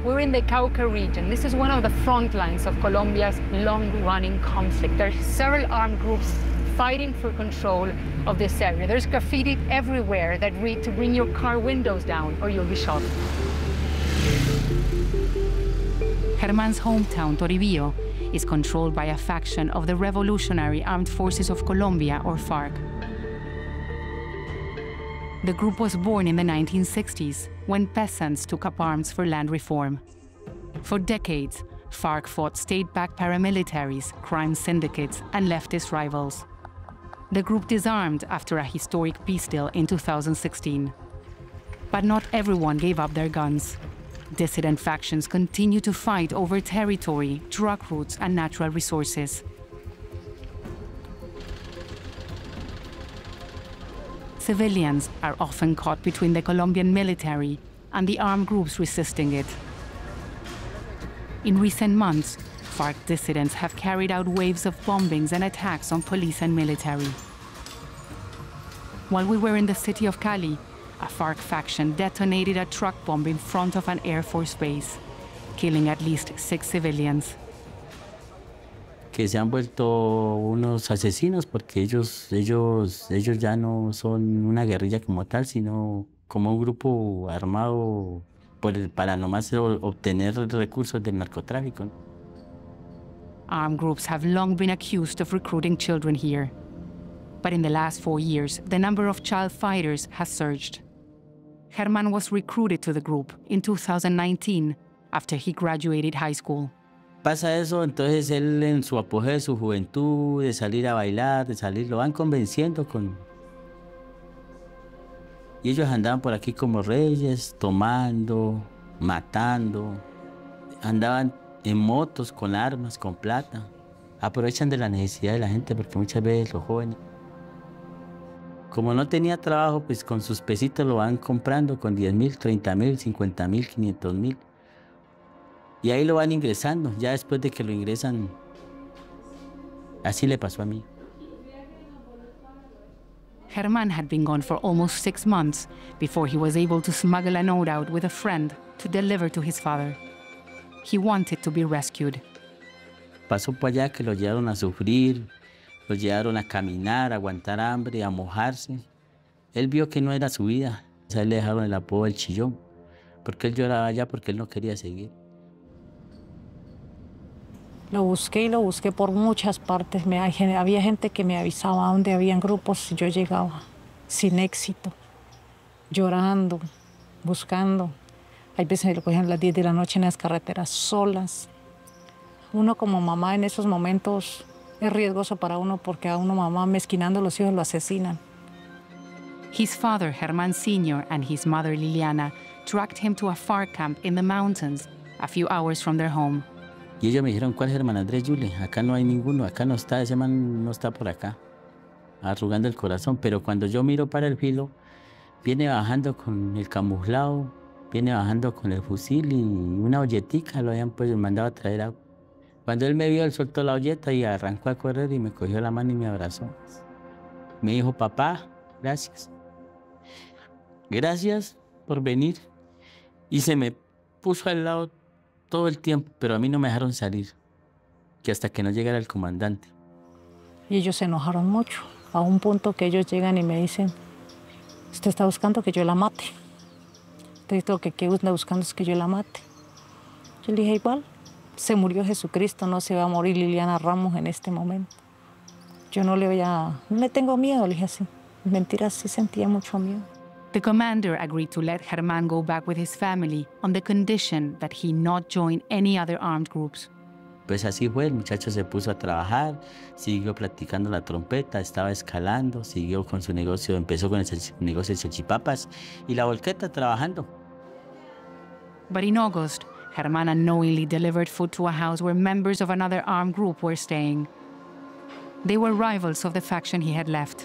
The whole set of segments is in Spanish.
We're in the Cauca region. This is one of the front lines of Colombia's long-running conflict. There are several armed groups fighting for control of this area. There's graffiti everywhere that read to bring your car windows down or you'll be shot. Germán's hometown, Toribio, is controlled by a faction of the Revolutionary Armed Forces of Colombia, or FARC. The group was born in the 1960s, when peasants took up arms for land reform. For decades, FARC fought state-backed paramilitaries, crime syndicates, and leftist rivals. The group disarmed after a historic peace deal in 2016. But not everyone gave up their guns. Dissident factions continue to fight over territory, drug routes, and natural resources. Civilians are often caught between the Colombian military and the armed groups resisting it. In recent months, FARC dissidents have carried out waves of bombings and attacks on police and military. While we were in the city of Cali, a FARC faction detonated a truck bomb in front of an Air Force base, killing at least 6 civilians. Que se han vuelto unos asesinos porque ellos ya no son una guerrilla como tal, sino como un grupo armado para nomás obtener recursos del narcotráfico. Armed groups have long been accused of recruiting children here. But in the last 4 years, the number of child fighters has surged. Germán was recruited to the group in 2019 after he graduated high school. Pasa eso, entonces él en su apogeo de su juventud, de salir a bailar, lo van convenciendo con... Y ellos andaban por aquí como reyes, tomando, matando. Andaban en motos, con armas, con plata. Aprovechan de la necesidad de la gente porque muchas veces los jóvenes... Como no tenía trabajo, pues con sus pesitos lo van comprando con 10.000, 30.000, 50.000, 500.000. Y ahí lo van ingresando, ya después de que lo ingresan. Así le pasó a mí. Germán had been gone for almost 6 months before he was able to smuggle a note out with a friend to deliver to his father. He wanted to be rescued. Pasó por allá que lo llevaron a sufrir, lo llevaron a caminar, a aguantar hambre, a mojarse. Él vio que no era su vida. A él le dejaron el apodo del chillón, porque él lloraba allá porque él no quería seguir. Lo busqué y lo busqué por muchas partes. Había gente que me avisaba dónde habían grupos y yo llegaba sin éxito, llorando, buscando. Hay veces me lo cogían a las 10 de la noche en las carreteras solas. Uno como mamá en esos momentos es riesgoso para uno porque a uno mamá mezquinando los hijos lo asesinan. His father, Germán Sr., and his mother, Liliana, tracked him to a FARC camp in the mountains, a few hours from their home. Y ellos me dijeron, ¿cuál es Germán Andrés Yule? Acá no hay ninguno, acá no está, ese man no está por acá, arrugando el corazón. Pero cuando yo miro para el filo, viene bajando con el camuflado, viene bajando con el fusil y una olletica, lo habían pues mandado a traer agua. Cuando él me vio, él soltó la olleta y arrancó a correr y me cogió la mano y me abrazó. Me dijo, papá, gracias. Gracias por venir. Y se me puso al lado todo el tiempo, pero a mí no me dejaron salir, que hasta que no llegara el comandante. Y ellos se enojaron mucho, a un punto que ellos llegan y me dicen, usted está buscando que yo la mate. Entonces lo que anda buscando es que yo la mate. Yo le dije, igual, se murió Jesucristo, no se va a morir Liliana Ramos en este momento. Yo no le tengo miedo, le dije así. Mentira, sí sentía mucho miedo. The commander agreed to let Germán go back with his family on the condition that he not join any other armed groups. Pues así fue, el muchacho se puso a trabajar, siguió practicando la trompeta, estaba escalando, siguió con su negocio, empezó con el negocio de salchipapas y la volqueta trabajando. But in August, Germán unknowingly delivered food to a house where members of another armed group were staying. They were rivals of the faction he had left.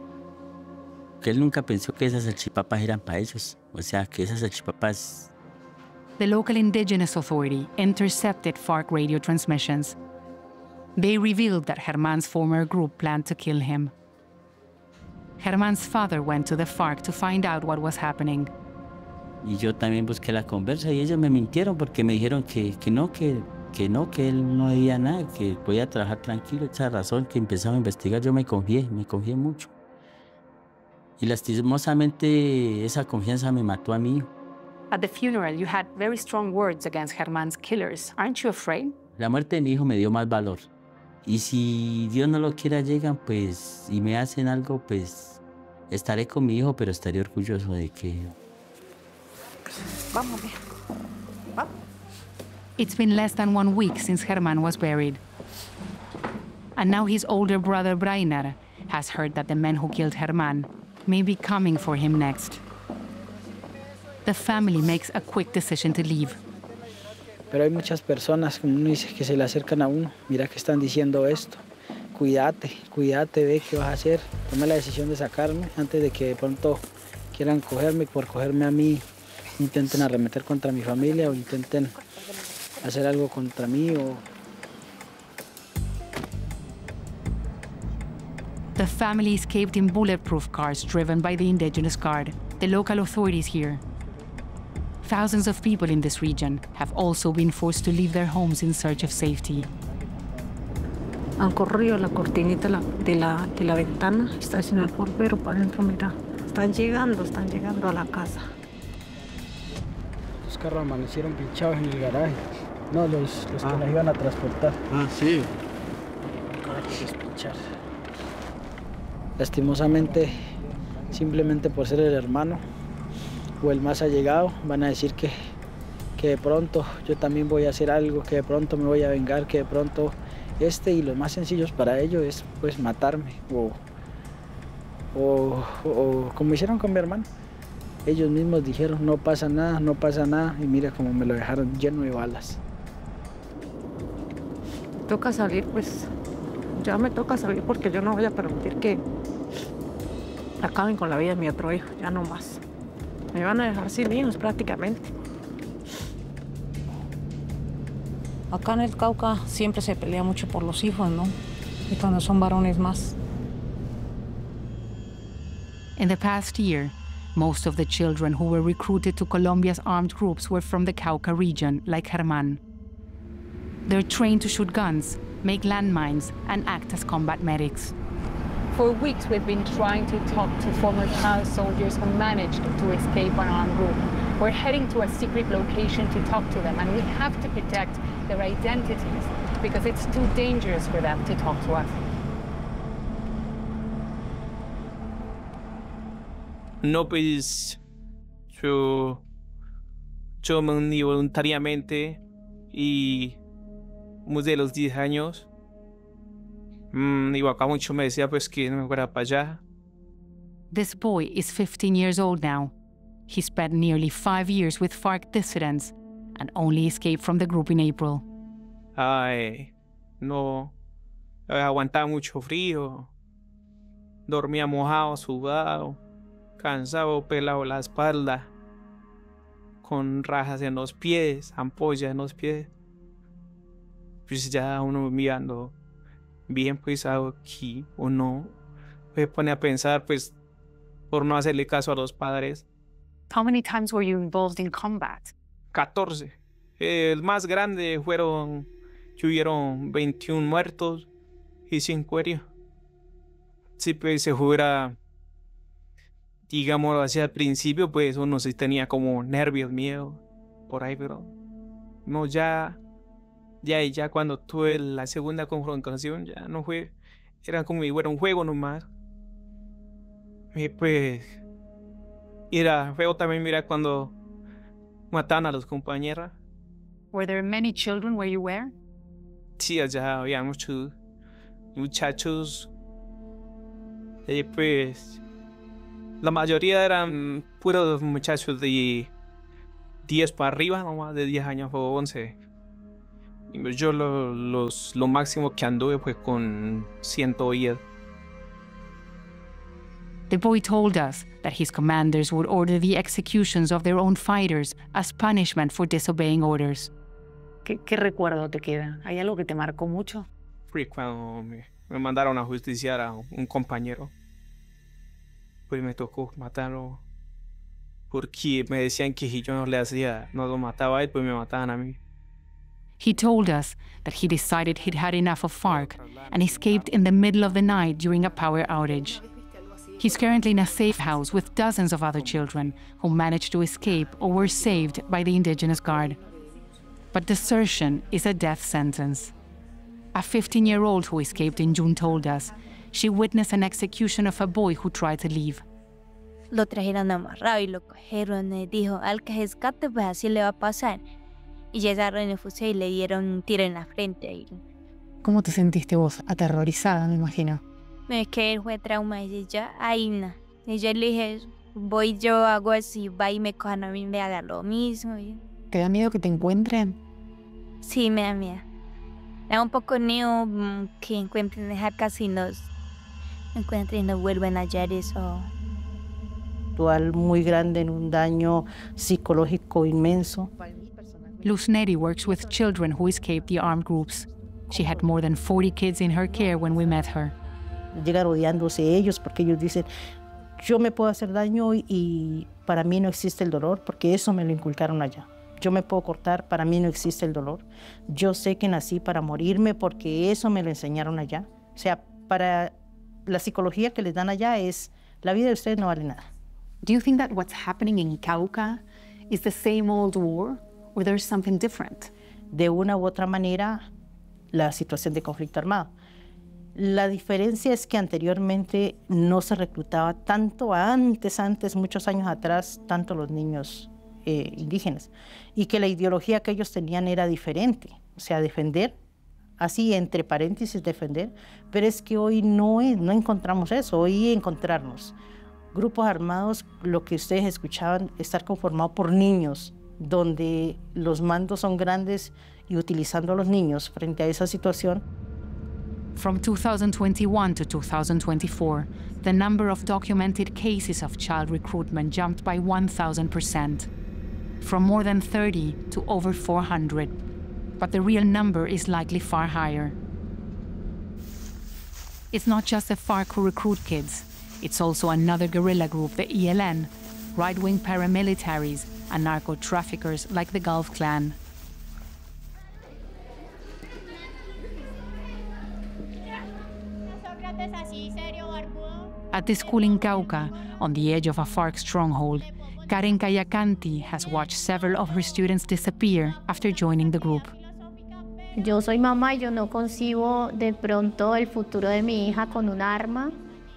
Que él nunca pensó que esas salchipapas eran para ellos, o sea, que esas salchipapas... The local indigenous authority intercepted FARC radio transmissions. They revealed that Germán's former group planned to kill him. Germán's father went to the FARC to find out what was happening. Y yo también busqué la conversa y ellos me mintieron porque me dijeron que él no había nada, que podía trabajar tranquilo. Esa razón que empezaba a investigar, yo me confié mucho. Y lastimosamente esa confianza me mató a mí. At the funeral, you had very strong words against Germán's killers. Aren't you afraid? La muerte de mi hijo me dio más valor. Y si Dios no lo quiera, llegan pues y me hacen algo, pues estaré con mi hijo, pero estaré orgulloso de que... Vamos, bien. Vamos. It's been less than 1 week since Germán was buried. And now his older brother Brainar has heard that the men who killed Germán may be coming for him next. The family makes a quick decision to leave. Pero hay muchas personas, como uno dice, que se le acercan a uno. Mira que están diciendo esto. Cuídate, ve qué vas a hacer. Toma la decisión de sacarme antes de que de pronto quieran cogerme, por cogerme a mí, intenten arremeter contra mi familia o intenten hacer algo contra mí. The family escaped in bulletproof cars driven by the Indigenous Guard, the local authorities here. Thousands of people in this region have also been forced to leave their homes in search of safety. Han corrido la cortinita de la ventana. Está sin el portero para adentro, mira. Están llegando a la casa. Los carros amanecieron pinchados en el garaje. No, los que las iban a transportar. Ah, sí. Para despinchar. Lastimosamente, simplemente por ser el hermano o el más allegado, van a decir que de pronto yo también voy a hacer algo, que de pronto me voy a vengar, que de pronto y los más sencillos para ellos es pues matarme o como hicieron con mi hermano. Ellos mismos dijeron no pasa nada y mira cómo me lo dejaron lleno de balas. Toca salir, pues ya me toca salir porque yo no voy a permitir que acaben con la vida de mi otro hijo, ya no más. Me van a dejar sin hijos prácticamente. Acá en el Cauca siempre se pelea mucho por los hijos, ¿no? Y cuando son varones más. In the past year, most of the children who were recruited to Colombia's armed groups were from the Cauca region, like Germán. They're trained to shoot guns, make landmines, and act as combat medics. For weeks, we've been trying to talk to former child soldiers who managed to escape an armed group. We're heading to a secret location to talk to them, and we have to protect their identities because it's too dangerous for them to talk to us. No, pues yo me uní voluntariamente y de los 10 años. Y acá mucho me decía pues que no me fuera para allá. This boy is 15 years old now. He spent nearly 5 years with FARC dissidents and only escaped from the group in April. Ay, no, aguantaba mucho frío, dormía mojado, sudado, cansado, pelado la espalda, con rajas en los pies, ampollas en los pies. Pues ya uno mirando bien pues aquí uno se pone a pensar pues por no hacerle caso a los padres. How many times were you involved in combat? 14. El más grande tuvieron 21 muertos y 5 heridos. Sí, pues se fuera, digamos así al principio, pues uno sí tenía como nervios, miedo, por ahí, pero no, ya cuando tuve la segunda confrontación, ya no fue, era como si fuera un juego nomás. Y pues, era feo también mirar cuando mataban a los compañeros. Were there many children where you were? Sí, allá había muchos muchachos. Y pues, la mayoría eran puros muchachos de 10 para arriba, nomás de 10 años o 11. Y yo lo máximo que anduve fue con 110. The boy told us that his commanders would order the executions of their own fighters as punishment for disobeying orders. ¿Qué recuerdo te queda? ¿Hay algo que te marcó mucho? Fue cuando me mandaron a justiciar a un compañero. Pues me tocó matarlo porque me decían que si yo no le hacía, no lo mataba a él, pues me mataban a mí. He told us that he decided he'd had enough of FARC and escaped in the middle of the night during a power outage. He's currently in a safe house with dozens of other children who managed to escape or were saved by the Indigenous Guard. But desertion is a death sentence. A 15-year-old who escaped in June told us she witnessed an execution of a boy who tried to leave. Lo trajeron amarrado y lo cogieron y dijo, al que rescate pues así le va a pasar. Y llegaron en el fusil y le dieron un tiro en la frente. ¿Cómo te sentiste vos? Aterrorizada, me imagino. Es que él fue trauma y ya, ahí no. Y yo le dije, voy yo, hago así, va y me cojan a mí, me haga lo mismo. ¿Te da miedo que te encuentren? Sí, me da miedo. Me da un poco miedo que encuentren dejar casinos, encuentren y no vuelven a hallar eso. Muy grande, en un daño psicológico inmenso. Luz Neri works with children who escaped the armed groups. She had more than 40 kids in her care when we met her. Llegan odiándose ellos porque ellos dicen, yo me puedo hacer daño y para mí no existe el dolor porque eso me lo inculcaron allá. Yo me puedo cortar, para mí no existe el dolor. Yo sé que nací para morirme porque eso me lo enseñaron allá. O sea, para la psicología que les dan allá es, la vida de ustedes no vale nada. Do you think that what's happening in Cauca is the same old war, or there's something different? De una u otra manera, la situación de conflicto armado. La diferencia es que anteriormente no se reclutaba tanto, antes, muchos años atrás, tanto los niños indígenas, y que la ideología que ellos tenían era diferente, o sea, defender, así entre paréntesis defender, pero es que hoy no encontramos eso, hoy encontrarnos grupos armados, lo que ustedes escuchaban, estar conformado por niños, donde los mandos son grandes y utilizando a los niños frente a esa situación. From 2021 to 2024, the number of documented cases of child recruitment jumped by 1,000%, from more than 30 to over 400. But the real number is likely far higher. It's not just the FARC who recruit kids. It's also another guerrilla group, the ELN, right-wing paramilitaries, and narco-traffickers like the Gulf Clan. At this school in Cauca, on the edge of a FARC stronghold, Karen Cayacanti has watched several of her students disappear after joining the group. Yo soy mamá y yo no concibo de pronto el futuro de mi hija con un arma,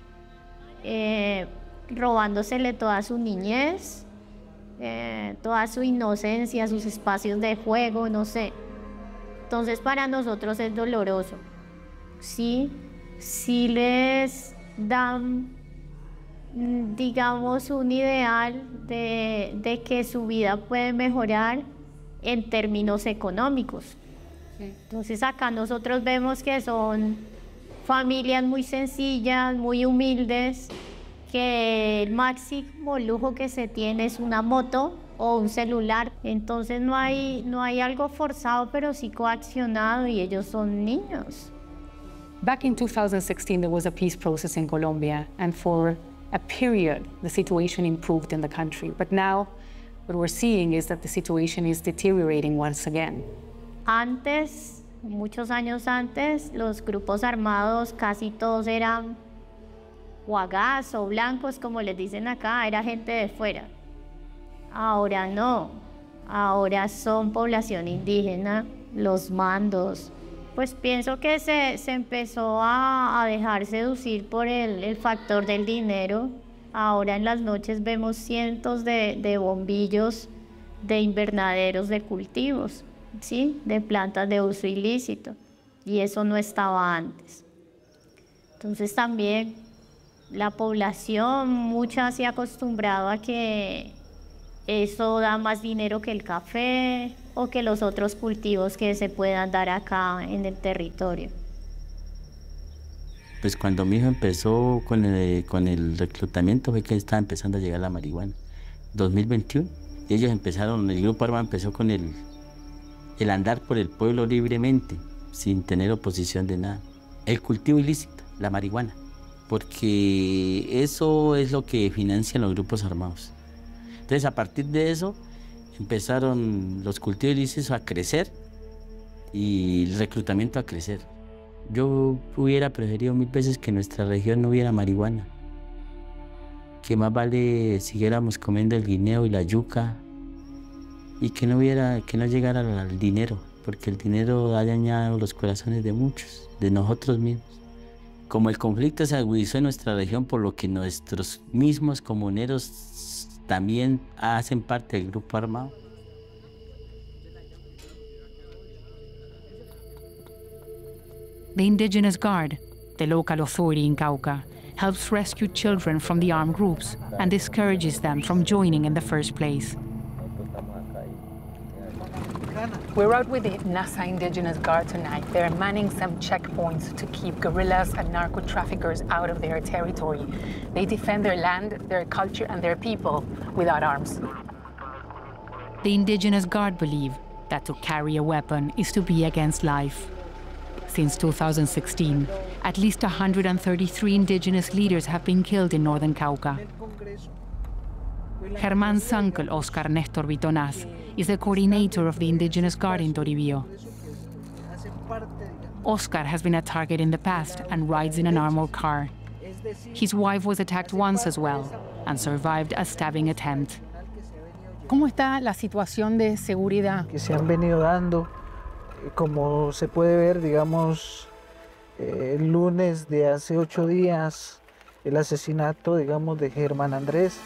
robándosele toda su niñez, toda su inocencia, sus espacios de juego, no sé. Entonces para nosotros es doloroso. Sí les dan, digamos, un ideal de que su vida puede mejorar en términos económicos. Entonces acá nosotros vemos que son familias muy sencillas, muy humildes, que el máximo lujo que se tiene es una moto o un celular. Entonces no hay algo forzado, pero sí coaccionado, y ellos son niños. Back in 2016, there was a peace process in Colombia, and for a period, the situation improved in the country. But now, what we're seeing is that the situation is deteriorating once again. Antes, muchos años antes, los grupos armados casi todos eran huagás o blancos, como les dicen acá, era gente de fuera. Ahora no, ahora son población indígena, los mandos. Pues pienso que se empezó a dejar seducir por el factor del dinero. Ahora en las noches vemos cientos de bombillos de invernaderos de cultivos, ¿sí? De plantas de uso ilícito, y eso no estaba antes. Entonces también la población, mucha se ha acostumbrado a que eso da más dinero que el café o que los otros cultivos que se puedan dar acá en el territorio. Pues cuando mi hijo empezó con el reclutamiento fue que estaba empezando a llegar la marihuana. 2021, y ellos empezaron, el grupo armado empezó con el andar por el pueblo libremente, sin tener oposición de nada. El cultivo ilícito, la marihuana, porque eso es lo que financian los grupos armados. Entonces, a partir de eso, empezaron los cultivos ilícitos a crecer y el reclutamiento a crecer. Yo hubiera preferido 1000 veces que en nuestra región no hubiera marihuana, que más vale siguiéramos comiendo el guineo y la yuca y que no llegara al dinero, porque el dinero ha dañado los corazones de muchos, de nosotros mismos. Como el conflicto se agudizó en nuestra región, por lo que nuestros mismos comuneros también hacen parte del grupo armado. The Indigenous Guard, the local authority in Cauca, helps rescue children from the armed groups and discourages them from joining in the first place. We're out with the NASA Indigenous Guard tonight. They're manning some checkpoints to keep guerrillas and narco-traffickers out of their territory. They defend their land, their culture, and their people without arms. The Indigenous Guard believe that to carry a weapon is to be against life. Since 2016, at least 133 indigenous leaders have been killed in northern Cauca. Germán's uncle, Oscar Néstor Vitonaz, is the coordinator of the Indigenous Guard in Toribio. Oscar has been a target in the past and rides in an armored car. His wife was attacked once as well and survived a stabbing attempt. ¿Cómo está la situación de seguridad? Que se han venido dando, como se puede ver, digamos, el lunes de hace 8 días, el asesinato, digamos, de Germán Andrés.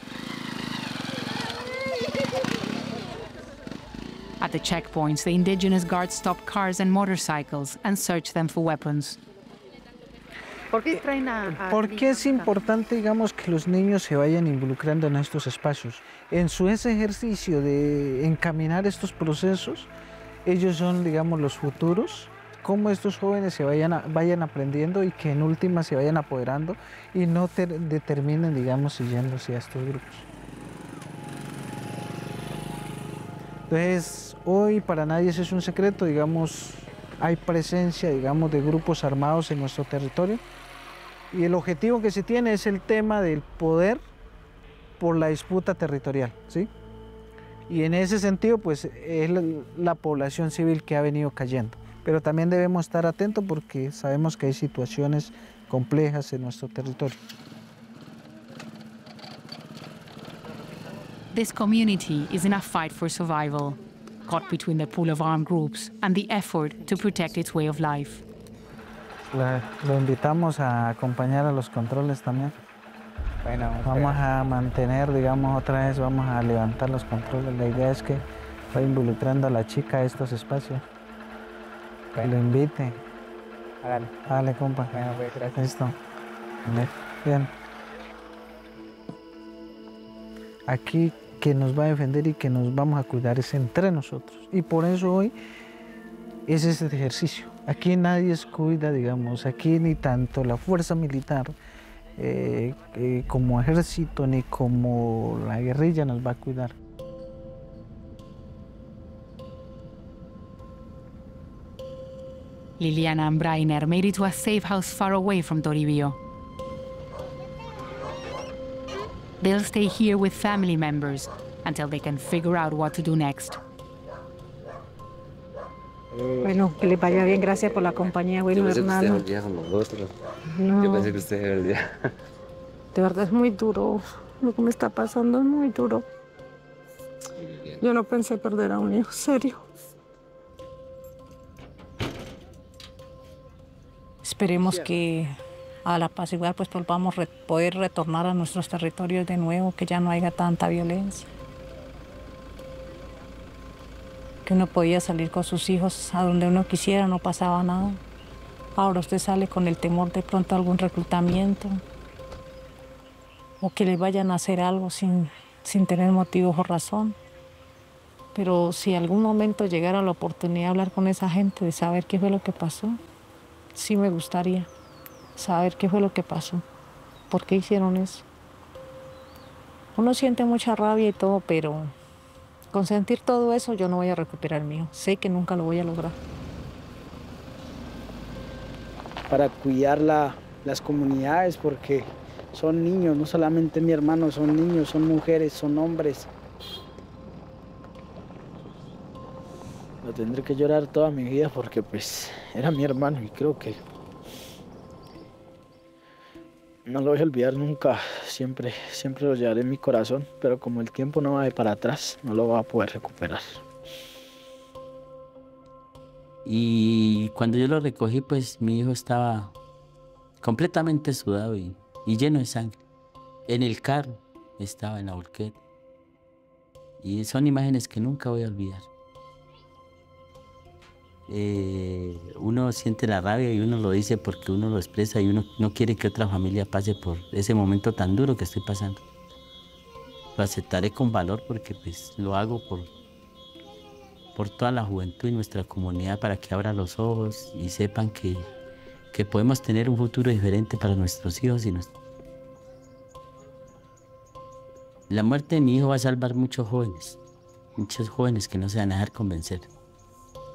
At the checkpoints, the Indigenous Guard stop cars and motorcycles and search them for weapons. ¿Por qué traen Porque es importante, digamos, que los niños se vayan involucrando en estos espacios. En ese ejercicio de encaminar estos procesos, ellos son, digamos, los futuros, cómo estos jóvenes se vayan aprendiendo y que en última se vayan apoderando y no determinen, digamos, siguiéndose a estos grupos. Entonces, hoy para nadie eso es un secreto, digamos, hay presencia, digamos, de grupos armados en nuestro territorio y el objetivo que se tiene es el tema del poder por la disputa territorial, ¿sí? Y en ese sentido, pues, es la población civil que ha venido cayendo. Pero también debemos estar atentos porque sabemos que hay situaciones complejas en nuestro territorio. This community is in a fight for survival, caught between the pool of armed groups and the effort to protect its way of life. Lo invitamos a acompañar a los controles también. Bueno, vamos a mantener, digamos, otra vez vamos a levantar los controles. La idea es que vaya involucrando a la chica a estos espacios. Que lo invite. Hágale. Hágale, compa. Bueno, pues, gracias. Listo. Bien. Aquí que nos va a defender y que nos vamos a cuidar es entre nosotros. Y por eso hoy es ese ejercicio. Aquí nadie se cuida, digamos, aquí ni tanto la fuerza militar como ejército ni como la guerrilla nos va a cuidar. Liliana and Brainer made it to a safe house far away from Toribio. They'll stay here with family members until they can figure out what to do next. Bueno, que les vaya bien, gracias por la compañía, bueno, hermano. Yo pensé que usted con nosotros. No. Yo pensé que usted era el día. De verdad es muy duro, lo que me está pasando es muy duro. Yo no pensé perder a un hijo, serio. Esperemos que a la paz igual pues podamos poder retornar a nuestros territorios de nuevo, que ya no haya tanta violencia. Que uno podía salir con sus hijos a donde uno quisiera, no pasaba nada. Ahora usted sale con el temor de pronto a algún reclutamiento o que le vayan a hacer algo sin tener motivos o razón. Pero si algún momento llegara la oportunidad de hablar con esa gente, de saber qué fue lo que pasó, sí me gustaría saber qué fue lo que pasó, por qué hicieron eso. Uno siente mucha rabia y todo, pero con sentir todo eso yo no voy a recuperar el mío. Sé que nunca lo voy a lograr. Para cuidar las comunidades, porque Son niños, no solamente mi hermano, son niños, son mujeres, son hombres. Lo tendré que llorar toda mi vida porque pues era mi hermano y creo que no lo voy a olvidar nunca. Siempre lo llevaré en mi corazón, pero como el tiempo no va de para atrás, no lo va a poder recuperar. Y cuando yo lo recogí, pues mi hijo estaba completamente sudado y lleno de sangre. En el carro estaba en la volqueta. Y son imágenes que nunca voy a olvidar. Uno siente la rabia y uno lo dice porque uno lo expresa y uno no quiere que otra familia pase por ese momento tan duro que estoy pasando. Lo aceptaré con valor porque pues lo hago por toda la juventud y nuestra comunidad, para que abran los ojos y sepan que podemos tener un futuro diferente para nuestros hijos y La muerte de mi hijo va a salvar muchos jóvenes que no se van a dejar convencer.